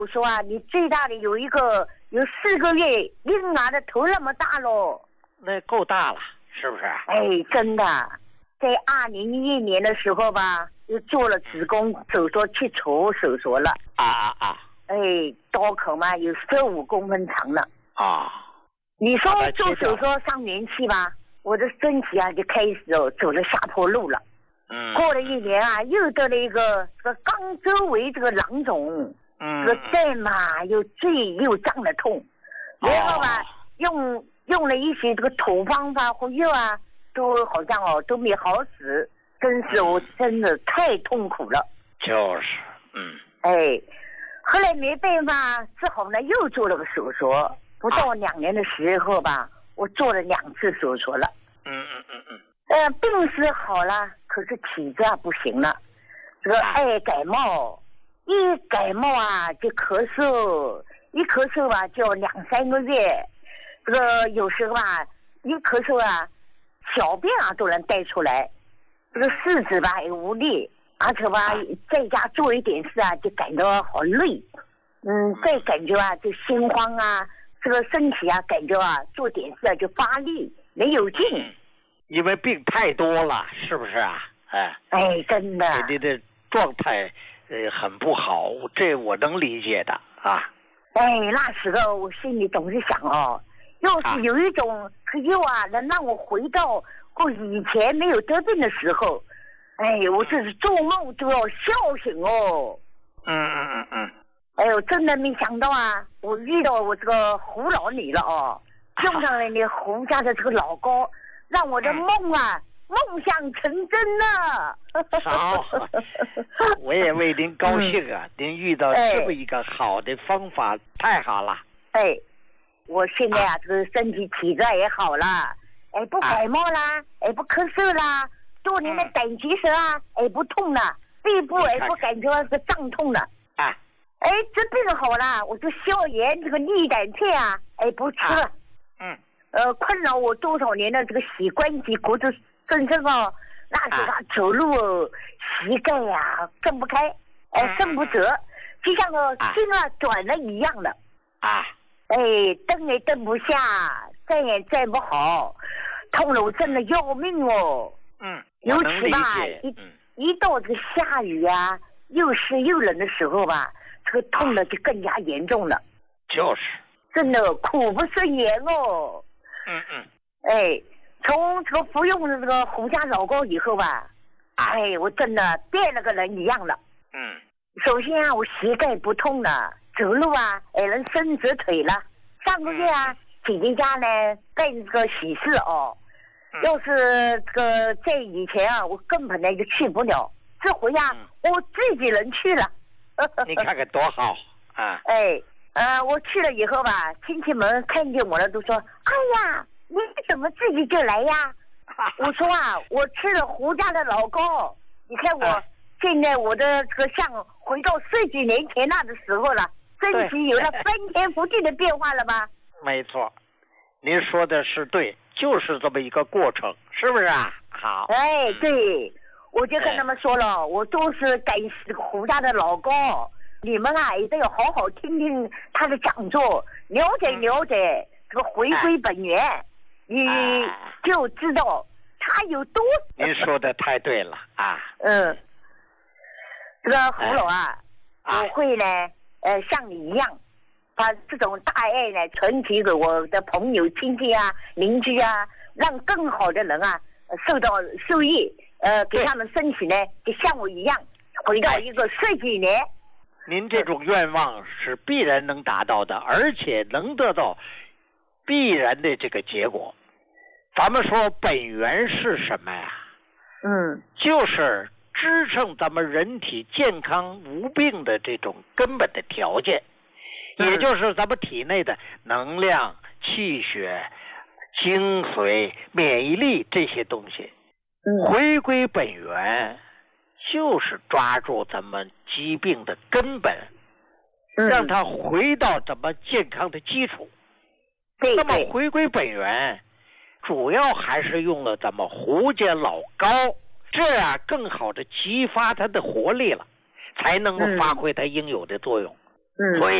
我说啊，你最大的有4个月婴儿的头那么大咯。 那够大了，是不是？ 哎，真的，在2011年的时候吧，又做了子宫手术，切除手术了。哎，刀口嘛有15公分长了。你说做手术上年期吧，我的身体啊就开始走了下坡路了。过了1年啊，又得了一个这个肛周围这个囊肿。这个蛋嘛又坠又胀的痛，然后吧用了一些这个土方法和药啊，都好像都没好使，我真的太痛苦了。 就是后来没办法，只好呢又做了个手术，不到2年的时候吧，我做了2次手术了。病是好了，可是体质啊不行了，这个爱感冒。一感冒啊就咳嗽，一咳嗽啊就2-3个月，这个有时候啊一咳嗽啊小便啊都能带出来，这个四肢吧也无力，而且吧在家做一点事啊就感到好累，再感觉啊就心慌啊，这个身体啊感觉啊做点事啊就发力没有劲， 因为病太多了，是不是啊？ 哎，真的， 你的状态很不好，这我能理解的啊。 那时候我心里总是想要是有一种药啊能让我回到过以前没有得病的时候，我这是做梦都要笑醒哦。哎呦，真的没想到啊，我遇到我这个胡老李了用上了你胡家的这个老高，让我的梦想成真了。 好，我也为您高兴啊！您遇到这么一个好的方法，太好了。 我现在这个身体体质也好了，不感冒啦，不咳嗽啦，多年的胆结石啊，不痛了，背部不感觉是胀痛了。这病好了，我这消炎这个利胆片啊，不吃了。困扰我多少年的这个膝关节骨质增生那时候走路膝盖呀蹬不开，蹬不直，就像心转了一样的。蹬也蹬不下，站也站不好，痛了我真的要命哦。尤其吧一到这个下雨啊，又湿又冷的时候吧，这个痛的就更加严重了。 就是真的苦不胜言哦。从这个服用的这个胡家老膏以后吧，我真的变了个人一样了。首先啊，我膝盖不痛了，走路啊也能伸直腿了。上个月啊，姐姐家呢办这个喜事要是这个在以前啊，我根本呢就去不了。这回啊，我自己能去了。 你看看多好啊！ 我去了以后吧，亲戚们看见我了都说：“哎呀，你怎么自己就来呀？”我说啊，我吃了胡家的老膏，你看我现在我的这个像回到10几年前那的时候了，身体有了翻天覆地的变化了吧？ 没错，您说的是对，就是这么一个过程，是不是啊？好。 对，我就跟他们说了，我都是感谢胡家的老膏。你们啊，一定要好好听听他的讲座，了解了解这个回归本源，你就知道他有多。 您说的太对了啊！ 这个胡老我会呢，像你一样，把这种大爱呢传递给我的朋友、亲戚啊、邻居啊，让更好的人啊受益，给他们身体呢就像我一样，回到一个10几年。 您这种愿望是必然能达到的，而且能得到必然的这个结果。咱们说本源是什么呀？就是支撑咱们人体健康无病的这种根本的条件，也就是咱们体内的能量、气血、精髓、免疫力这些东西。回归本源就是抓住咱们疾病的根本，让它回到咱们健康的基础。那么回归本源主要还是用了咱们胡家老膏，这样更好的激发它的活力了，才能够发挥它应有的作用。 嗯。 所以